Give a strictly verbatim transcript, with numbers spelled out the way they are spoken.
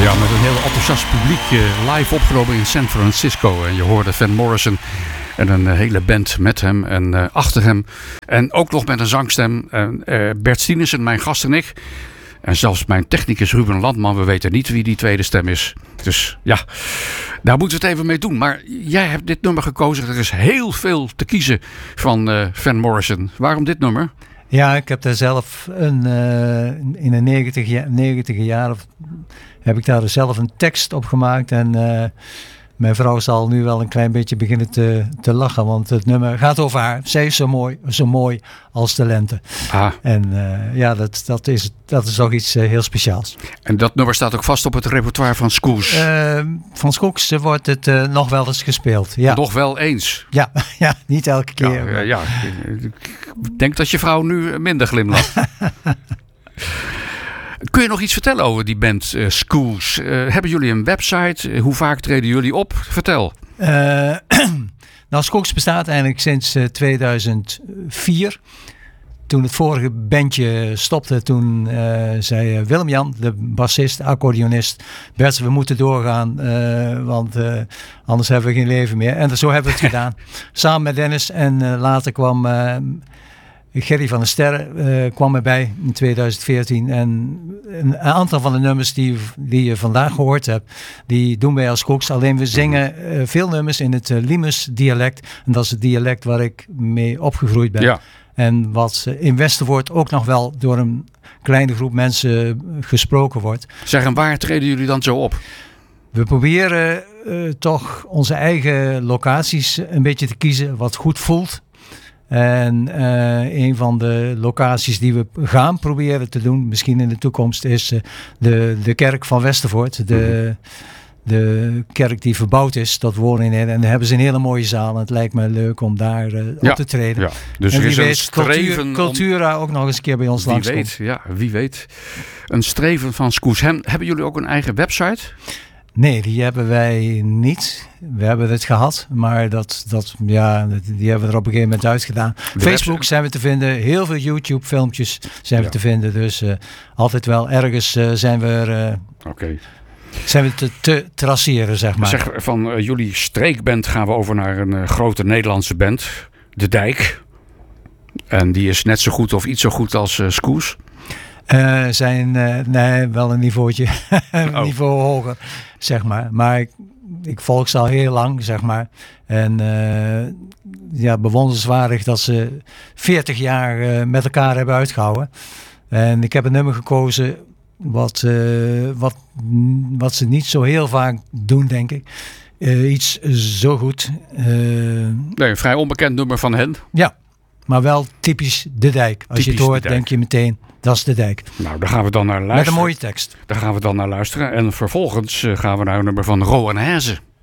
Ja, met een heel enthousiast publiek uh, live opgenomen in San Francisco. En je hoorde Van Morrison en een uh, hele band met hem en uh, achter hem. En ook nog met een zangstem. Uh, uh, Bert Stienesen, mijn gast en ik. En zelfs mijn technicus Ruben Landman. We weten niet wie die tweede stem is. Dus ja, daar moeten we het even mee doen. Maar jij hebt dit nummer gekozen. Er is heel veel te kiezen van uh, Van Morrison. Waarom dit nummer? Ja, ik heb daar zelf een, uh, in de negentiger jaren heb ik daar zelf een tekst op gemaakt. En uh, mijn vrouw zal nu wel een klein beetje beginnen te, te lachen. Want het nummer gaat over haar. Zij is zo mooi, zo mooi als de lente. Ah. En uh, ja, dat, dat, is, dat is toch iets uh, heel speciaals. En dat nummer staat ook vast op het repertoire van Skooks? Uh, van Skooks wordt het uh, nog wel eens gespeeld. Ja. Nog wel eens? Ja, ja, niet elke keer. Ja, ja, ik denk dat je vrouw nu minder glimlacht. Kun je nog iets vertellen over die band uh, Skooks? Uh, hebben jullie een website? Uh, hoe vaak treden jullie op? Vertel. Uh, nou, Skooks bestaat eigenlijk sinds uh, tweeduizend vier. Toen het vorige bandje stopte, toen uh, zei Willem-Jan, de bassist, accordeonist, Bert, we moeten doorgaan, uh, want uh, anders hebben we geen leven meer. En zo hebben we het gedaan. Samen met Dennis en uh, later kwam uh, Gerry van der Sterren uh, kwam erbij in tweeduizend veertien. En een aantal van de nummers die, die je vandaag gehoord hebt, die doen wij als Skooks. Alleen we zingen uh, veel nummers in het uh, Limers dialect. En dat is het dialect waar ik mee opgegroeid ben. Ja. En wat in Westervoort ook nog wel door een kleine groep mensen gesproken wordt. Zeg, en waar treden jullie dan zo op? We proberen uh, toch onze eigen locaties een beetje te kiezen wat goed voelt. En uh, een van de locaties die we gaan proberen te doen, misschien in de toekomst, is uh, de, de kerk van Westervoort. De, de kerk die verbouwd is tot woningen. En daar hebben ze een hele mooie zaal. En het lijkt me leuk om daar uh, op ja, te treden. Ja. Dus en er is wie een weet, streven cultuur, Cultura om... ook nog eens een keer bij ons wie langskomt. Weet, ja, wie weet. Een streven van Skooks. Hebben jullie ook een eigen website? Nee, die hebben wij niet. We hebben het gehad, maar dat, dat, ja, die hebben we er op een gegeven moment uitgedaan. De Facebook website zijn we te vinden, heel veel YouTube filmpjes zijn ja. we te vinden. Dus uh, altijd wel ergens uh, zijn we, uh, okay. zijn we te, te traceren, zeg maar. Zeg, van uh, jullie streekband gaan we over naar een uh, grote Nederlandse band, De Dijk. En die is net zo goed of iets zo goed als uh, Skooks. Uh, zijn, uh, nee, wel een niveautje, een oh. niveau hoger, zeg maar. Maar ik, ik volg ze al heel lang, zeg maar. En uh, ja, bewonderenswaardig dat ze veertig jaar uh, met elkaar hebben uitgehouden. En ik heb een nummer gekozen wat, uh, wat, wat ze niet zo heel vaak doen, denk ik. Uh, iets zo goed. Uh, nee, een vrij onbekend nummer van hen. Ja, maar wel typisch De Dijk. Als typisch je het hoort, de denk je meteen... Dat is De Dijk. Nou, daar gaan we dan naar luisteren. Met een mooie tekst. Daar gaan we dan naar luisteren. En vervolgens uh, gaan we naar een nummer van Rowan Hezen.